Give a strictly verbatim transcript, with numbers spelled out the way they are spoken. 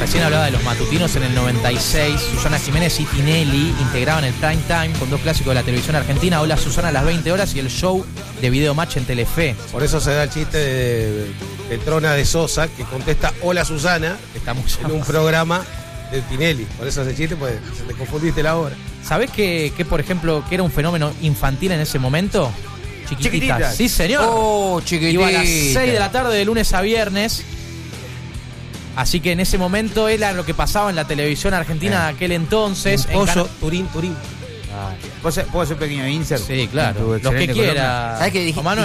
Recién hablaba de los matutinos en el noventa y seis. Susana Jiménez y Tinelli integraban el prime time con dos clásicos de la televisión argentina. Hola Susana a las veinte horas y el show de Video Match en Telefe. Por eso se da el chiste de, de Trona de Sosa, que contesta Hola Susana, Estamos en un programa de Tinelli. Por eso ese chiste, pues se te confundiste la hora. ¿Sabés que, que, por ejemplo, que era un fenómeno infantil en ese momento? Chiquititas. Chiquititas. Sí, señor. Oh, chiquititas. Iba a las seis de la tarde de lunes a viernes. Así que en ese momento era lo que pasaba en la televisión argentina de aquel entonces. Pollo, Cana- Turín, Turín. ¿Puedo hacer, ¿Puedo hacer un pequeño insert? Sí, claro. En tu Los que excelente quiera. columna? ¿Sabés qué dije? Juan Manuel.